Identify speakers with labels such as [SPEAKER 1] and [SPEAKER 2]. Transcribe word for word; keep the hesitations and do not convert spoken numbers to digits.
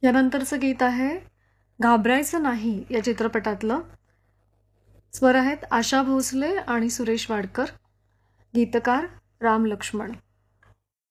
[SPEAKER 1] यानंतरचं गीत आहे घाबरायचं नाही या चित्रपटातलं. स्वर आहेत आशा भोसले आणि सुरेश वाडकर, गीतकार राम लक्ष्मण.